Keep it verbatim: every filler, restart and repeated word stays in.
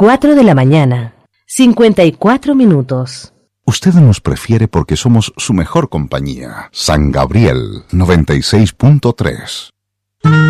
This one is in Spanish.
cuatro de la mañana, cincuenta y cuatro minutos. Usted nos prefiere porque somos su mejor compañía. San Gabriel noventa y seis punto tres.